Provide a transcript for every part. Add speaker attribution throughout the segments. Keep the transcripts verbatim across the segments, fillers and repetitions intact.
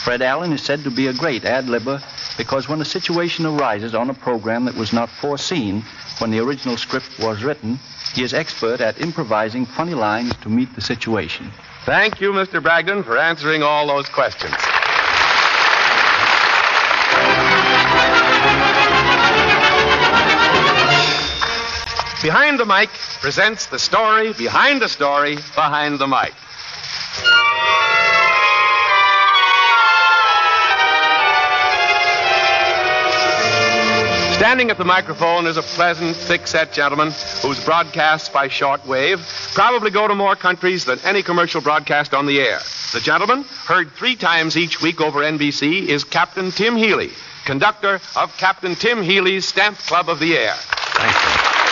Speaker 1: Fred Allen is said to be a great ad-libber because when a situation arises on a program that was not foreseen when the original script was written, he is expert at improvising funny lines to meet the situation.
Speaker 2: Thank you, Mister Bragdon, for answering all those questions. Behind the Mic presents the story behind the story behind the mic. Standing at the microphone is a pleasant, thick-set gentleman whose broadcasts by shortwave probably go to more countries than any commercial broadcast on the air. The gentleman, heard three times each week over N B C, is Captain Tim Healy, conductor of Captain Tim Healy's Stamp Club of the Air.
Speaker 1: Thank you.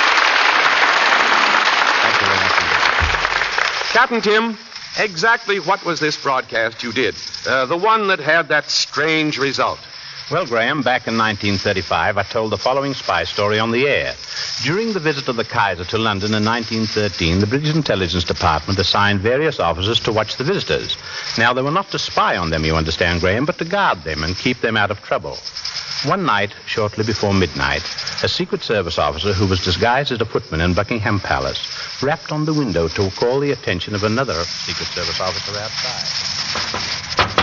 Speaker 1: Thank you very much.
Speaker 2: Captain Tim, exactly what was this broadcast you did? Uh, the one that had that strange result.
Speaker 3: Well, Graham, back in nineteen thirty-five, I told the following spy story on the air. During the visit of the Kaiser to London in nineteen thirteen, the British Intelligence Department assigned various officers to watch the visitors. Now, they were not to spy on them, you understand, Graham, but to guard them and keep them out of trouble. One night, shortly before midnight, a Secret Service officer who was disguised as a footman in Buckingham Palace rapped on the window to call the attention of another Secret Service officer outside.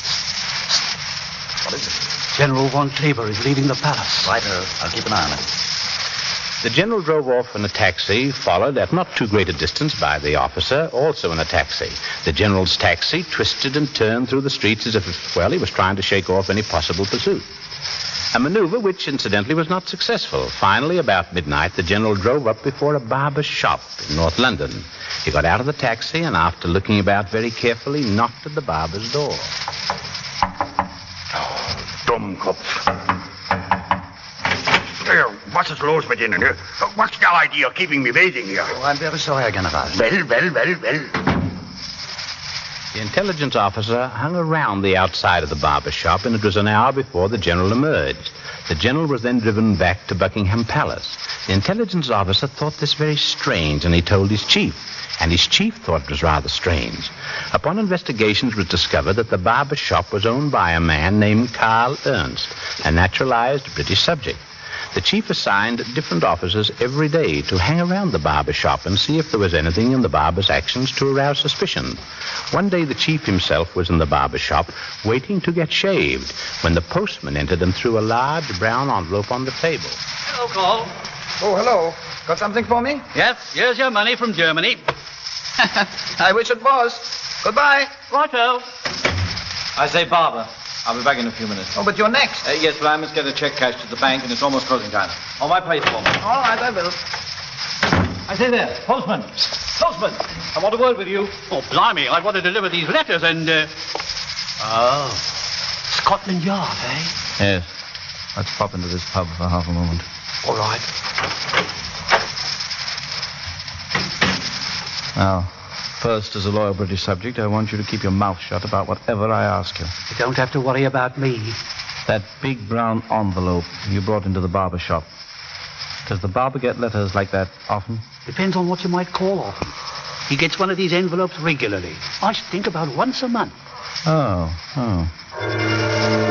Speaker 1: What is it?
Speaker 4: General von Kleber is leaving the palace.
Speaker 1: Right, uh, I'll keep an eye on it.
Speaker 3: The general drove off in a taxi, followed at not too great a distance by the officer, also in a taxi. The general's taxi twisted and turned through the streets as if, well, he was trying to shake off any possible pursuit. A maneuver which, incidentally, was not successful. Finally, about midnight, the general drove up before a barber's shop in North London. He got out of the taxi and, after looking about very carefully, knocked at the barber's door.
Speaker 5: Dummkopf. Here, was ist los mit Ihnen? What's the idea of keeping me waiting here?
Speaker 1: Oh, I'm very sorry, General.
Speaker 5: Well, well, well, well.
Speaker 3: The intelligence officer hung around the outside of the barber shop, and it was an hour before the general emerged. The general was then driven back to Buckingham Palace. The intelligence officer thought this very strange, and he told his chief. And his chief thought it was rather strange. Upon investigation, it was discovered that the barber shop was owned by a man named Carl Ernst, a naturalized British subject. The chief assigned different officers every day to hang around the barber shop and see if there was anything in the barber's actions to arouse suspicion. One day, the chief himself was in the barber shop waiting to get shaved when the postman entered and threw a large brown envelope on the table.
Speaker 4: Hello, Carl.
Speaker 6: Oh, hello. Got something for me?
Speaker 4: Yes, here's your money from Germany.
Speaker 6: I wish it was. Goodbye.
Speaker 4: Righto.
Speaker 7: I say, Barber, I'll be back in a few minutes.
Speaker 6: Oh, but you're next.
Speaker 7: Uh, yes, but I must get a check cashed at the bank, and it's almost closing time. On my place for me.
Speaker 6: All right, I will.
Speaker 4: I say there, postman. Postman, I want a word with you. Oh, blimey, I want to deliver these letters and, uh... Oh, Scotland Yard, eh?
Speaker 1: Yes. Let's pop into this pub for half a moment.
Speaker 4: All right.
Speaker 1: Now, first, as a loyal British subject, I want you to keep your mouth shut about whatever I ask you.
Speaker 4: You don't have to worry about me.
Speaker 1: That big brown envelope you brought into the barber shop. Does the barber get letters like that often?
Speaker 4: Depends on what you might call often. He gets one of these envelopes regularly. I should think about once a month.
Speaker 1: Oh, oh.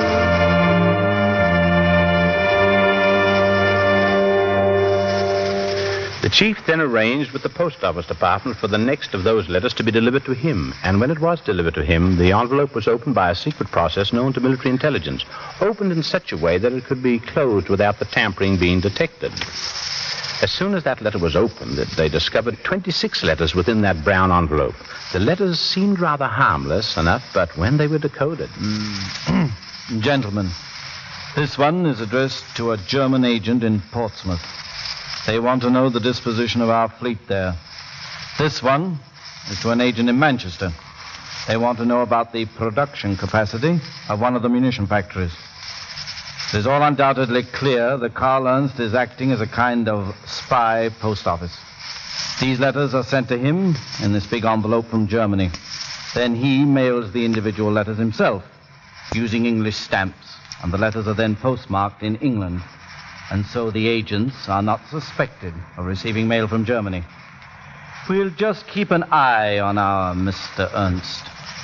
Speaker 3: The chief then arranged with the post office department for the next of those letters to be delivered to him. And when it was delivered to him, the envelope was opened by a secret process known to military intelligence, opened in such a way that it could be closed without the tampering being detected. As soon as that letter was opened, they discovered twenty-six letters within that brown envelope. The letters seemed rather harmless enough, but when they were decoded...
Speaker 1: Mm. Gentlemen, this one is addressed to a German agent in Portsmouth. They want to know the disposition of our fleet there. This one is to an agent in Manchester. They want to know about the production capacity of one of the munition factories. It is all undoubtedly clear that Carl Ernst is acting as a kind of spy post office. These letters are sent to him in this big envelope from Germany. Then he mails the individual letters himself, using English stamps, and the letters are then postmarked in England. And so the agents are not suspected of receiving mail from Germany. We'll just keep an eye on our Mister Ernst.